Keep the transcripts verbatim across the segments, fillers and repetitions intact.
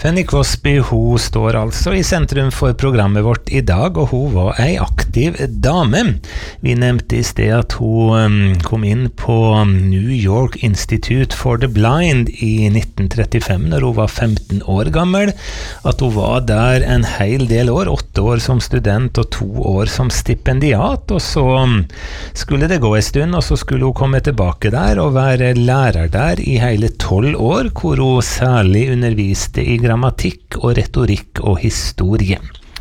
Fanny Crosby, hun står altså i sentrum for programmet vårt i dag, og hun var ei aktiv dame. Vi nevnte i sted at hun um, kom inn på New York Institute for the Blind i nitten trettifem, når hun var femten år gammel, at hun var der en hel del år, åtte år som student og to år som stipendiat, og så um, skulle det gå en stund, og så skulle hun komme tilbake der og være lærer der i hele tolv år, hvor hun særlig underviste i grammatikk og retorikk og historie.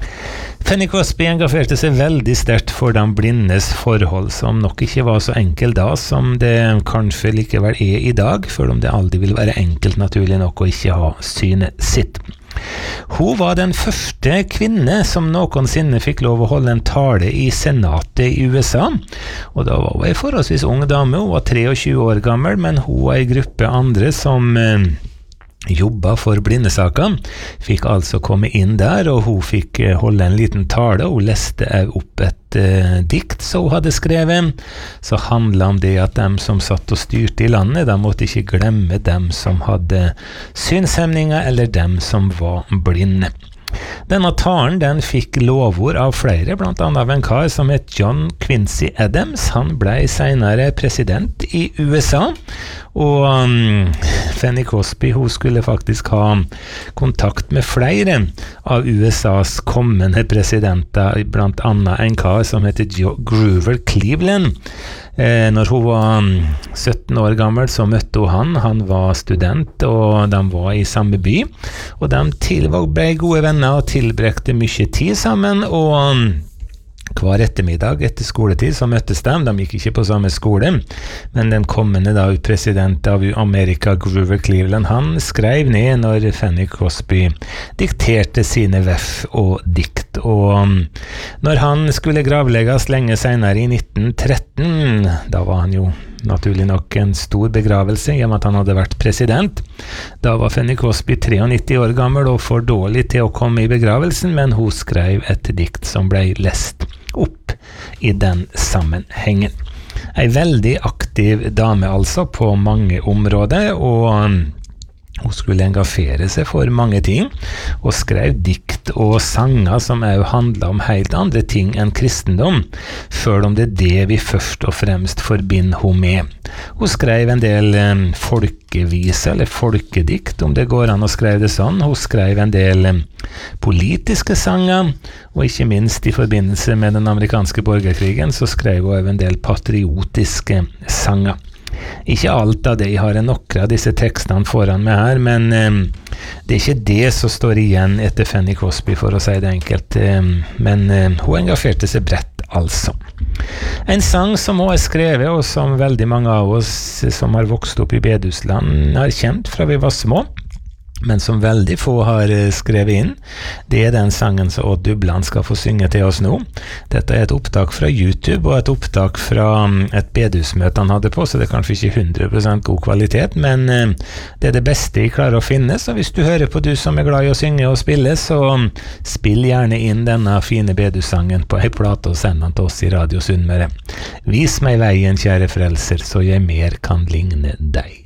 Fanny Crosby engasjerte seg veldig sterkt for de blindes forhold, som nok ikke var så enkelt da som det kanskje likevel er i dag, selv om det aldri vil være enkelt naturlig nok å ikke ha synet sitt. Hun var den første kvinne som noensinne fikk lov å holde en tale i senatet i U S A, og da var hun en forholdsvis ung dame, hun var treogtjue år gammel, men hun var en gruppe andre som eh, jobba for blindesaker, fikk altså komme inn der, og hun fikk holde en liten tale, og hun leste opp et uh, dikt som hun hadde skrevet, så handlet om det at dem som satt og styrte i landet, de måtte ikke glemme dem som hadde synshemninger, eller dem som var blinde. Denne talen den fikk lovord av flere, blant annet av en kar som het John Quincy Adams. Han ble senere president i U S A, og um, Fanny Crosby hun skulle faktisk ha kontakt med flere av U S A's kommende presidenter, blant annet en kar som heter Grover Cleveland. Eh, når hun var sytten år gammel så møtte hun han, han var student og de var i samme by, og de til, ble gode venner og tilbrekte mye tid sammen, og hver ettermiddag etter skoletid så møttes de, de gikk ikke på samme skole, men den kommende da president av Amerika, Grover Cleveland, han skrev ned når Fanny Crosby dikterte sine veff og dikt, og når han skulle gravlegges lenge senere i nitten tretten, da var han jo naturlig nok en stor begravelse, i og med at han hadde vært president. Da var Fanny Crosby nittiotre år gammel og for dårlig til å komme i begravelsen, men hun skrev et dikt som ble lest opp i den sammenhengen. En veldig aktiv dame altså på mange områder, og hun skulle engasjere seg for mange ting, og skrev dikt og sanger som også handlet om helt andre ting enn kristendom, selv om det er det vi først og fremst forbinder hun med. Hun skrev en del eh, folkeviser, eller folkedikt, om det går an å skrive det sånn. Hun skrev en del eh, politiske sanger, og ikke minst i forbindelse med den amerikanske borgerkrigen, så skrev hun også en del patriotiske sanger. Ikke alt av det, jeg har nok av disse tekstene foran meg her, men um, det er ikke det som står igjen etter Fanny Crosby, for å si det enkelt, um, men um, hun engasjerte seg bredt altså. En sang som hun har skrevet, og som veldig mange av oss som har vokst opp i bedehusland har kjent fra vi var små, men som veldig få har skrevet inn, det er den sangen som Odd Dubland skal få synge til oss nå. Dette er et opptak fra YouTube, og et opptak fra et bedehusmøte han hadde på, så det er kanskje ikke hundre prosent god kvalitet, men det er det beste jeg klarer å finne, så hvis du hører på du som er glad i å synge og spille, så spill gjerne inn denne fine bedehussangen på en plate og send den til oss i Radio Sunnmøre. Vis meg veien, kjære frelser, så jeg mer kan ligne deg.